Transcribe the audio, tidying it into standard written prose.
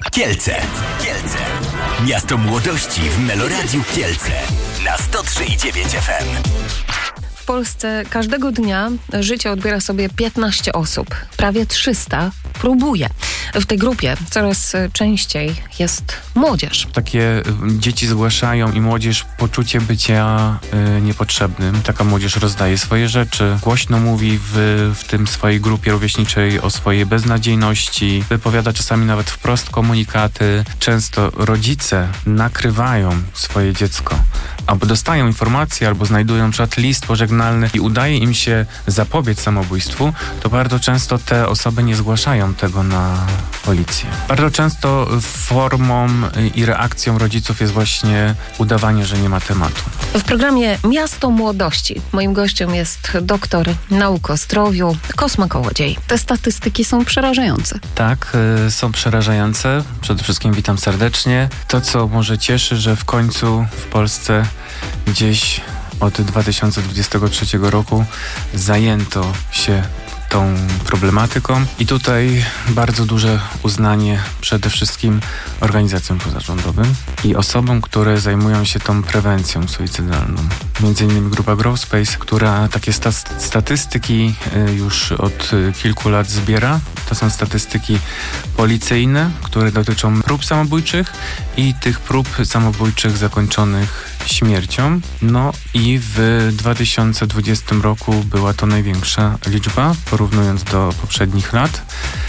Kielce. Miasto młodości w Meloradiu Kielce. Na 103,9 FM. W Polsce każdego dnia życie odbiera sobie 15 osób. Prawie 300 próbuje. W tej grupie coraz częściej jest młodzież. Takie dzieci zgłaszają i młodzież poczucie bycia niepotrzebnym. Taka młodzież rozdaje swoje rzeczy, głośno mówi w tym swojej grupie rówieśniczej o swojej beznadziejności, wypowiada czasami nawet wprost komunikaty. Często rodzice nakrywają swoje dziecko, albo dostają informacje, albo znajdują na przykład list pożegnalny i udaje im się zapobiec samobójstwu, to bardzo często te osoby nie zgłaszają tego na policję. Bardzo często formą i reakcją rodziców jest właśnie udawanie, że nie ma tematu. W programie Miasto Młodości moim gościem jest doktor nauk o zdrowiu Kosma Kołodziej. Te statystyki są przerażające. Tak, są przerażające. Przede wszystkim witam serdecznie. To, co może cieszy, że w końcu w Polsce gdzieś od 2023 roku zajęto się tą problematyką i tutaj bardzo duże uznanie przede wszystkim organizacjom pozarządowym i osobom, które zajmują się tą prewencją suicydalną. Między innymi grupa Growth Space, która takie statystyki już od kilku lat zbiera. To są statystyki policyjne, które dotyczą prób samobójczych i tych prób samobójczych zakończonych śmiercią. No i w 2020 roku była to największa liczba, porównując do poprzednich lat.